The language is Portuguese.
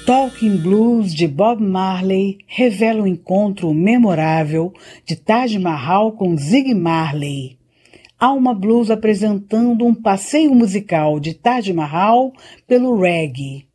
Talking Blues de Bob Marley revela o encontro memorável de Taj Mahal com Ziggy Marley. Alma Blues apresentando um passeio musical de Taj Mahal pelo reggae.